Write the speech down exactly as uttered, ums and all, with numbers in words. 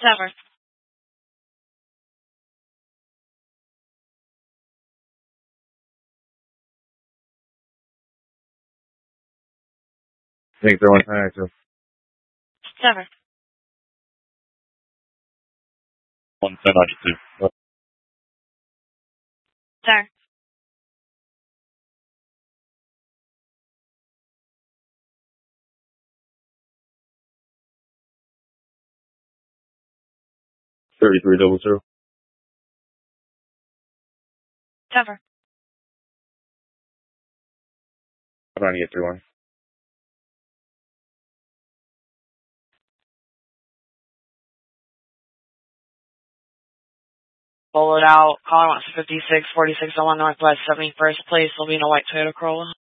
Tower. I think they're on active. Tower. one ten ninety-two. Tower. thirty-three double zero. Tower. ninety-eight three one. Pull it out. Caller wants fifty-six forty-six on Northwest seventy-first place. Will be in a white Toyota Corolla.